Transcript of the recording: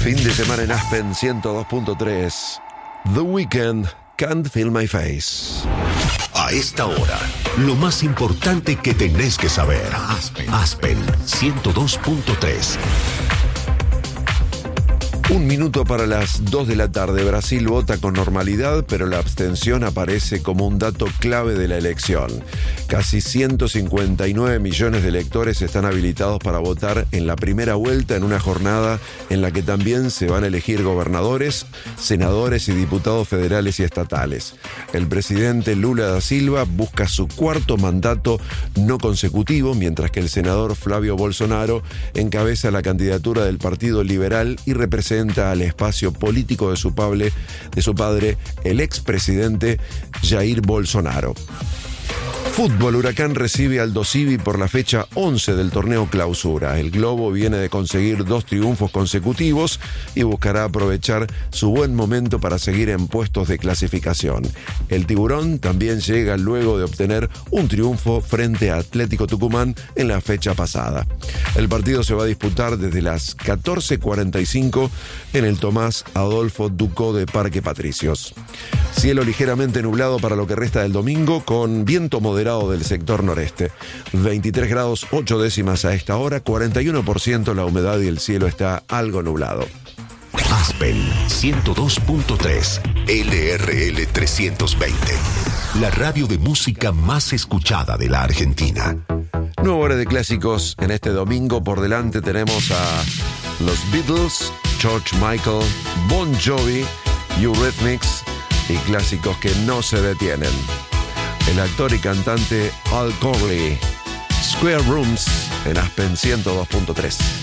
Fin de semana en Aspen 102.3. The Weeknd, Can't Feel My Face. A esta hora, lo más importante que tenés que saber. Aspen 102.3. 1 minuto para las 2 de la tarde. Brasil vota con normalidad, pero la abstención aparece como un dato clave de la elección. Casi 159 millones de electores están habilitados para votar en la primera vuelta, en una jornada en la que también se van a elegir gobernadores, senadores y diputados federales y estatales. El presidente Lula da Silva busca su 4º mandato no consecutivo, mientras que el senador Flavio Bolsonaro encabeza la candidatura del Partido Liberal y representa al espacio político de su padre, el expresidente Jair Bolsonaro. Fútbol, Huracán recibe al Aldosivi por la fecha 11 del torneo Clausura. El Globo viene de conseguir 2 triunfos consecutivos y buscará aprovechar su buen momento para seguir en puestos de clasificación. El Tiburón también llega luego de obtener un triunfo frente a Atlético Tucumán en la fecha pasada. El partido se va a disputar desde las 14:45 en el Tomás Adolfo Ducó de Parque Patricios. Cielo ligeramente nublado para lo que resta del domingo, con viento moderado del sector noreste. 23 grados 8 décimas a esta hora, 41% la humedad y el cielo está algo nublado. Aspen 102.3, LRL 320. La radio de música más escuchada de la Argentina. Nueva hora de clásicos en este domingo. Por delante tenemos a los Beatles, George Michael, Bon Jovi, Eurythmics y clásicos que no se detienen. El actor y cantante Al Corley, Square Rooms en Aspen 102.3.